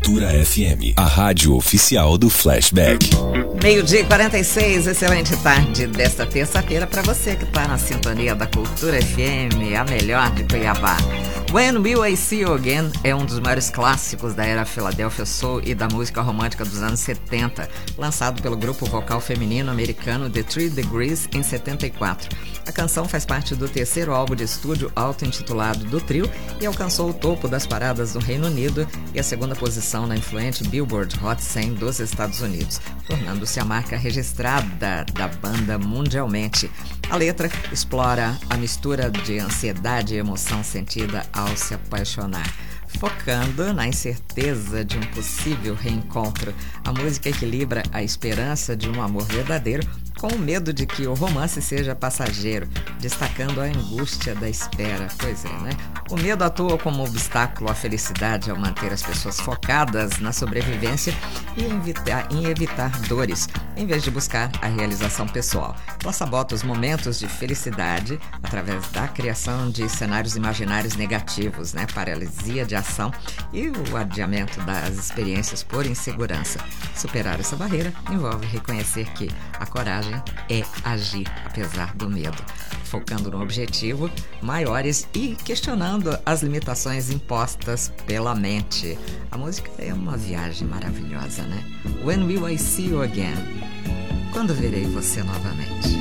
Cultura FM, a rádio oficial do Flashback. 12:46, excelente tarde desta terça-feira para você que está na sintonia da Cultura FM, a melhor de Cuiabá. When Will I See You Again é um dos maiores clássicos da era Philadelphia Soul e da música romântica dos anos 70, lançado pelo grupo vocal feminino americano The Three Degrees em 74. A canção faz parte do terceiro álbum de estúdio auto-intitulado do trio e alcançou o topo das paradas do Reino Unido e a segunda posição na influente Billboard Hot 100 dos Estados Unidos, tornando-se a marca registrada da banda mundialmente. A letra explora a mistura de ansiedade e emoção sentida ao se apaixonar, focando na incerteza de um possível reencontro. A música equilibra a esperança de um amor verdadeiro com o medo de que o romance seja passageiro, destacando a angústia da espera. Pois é, né? O medo atua como obstáculo à felicidade ao manter as pessoas focadas na sobrevivência e em evitar dores, em vez de buscar a realização pessoal. Ela sabota os momentos de felicidade através da criação de cenários imaginários negativos, né? Paralisia de ação e o adiamento das experiências por insegurança. Superar essa barreira envolve reconhecer que a coragem é agir apesar do medo, focando no objetivo maiores e questionando as limitações impostas pela mente. A música é uma viagem maravilhosa, né? When Will I See You Again? Quando verei você novamente?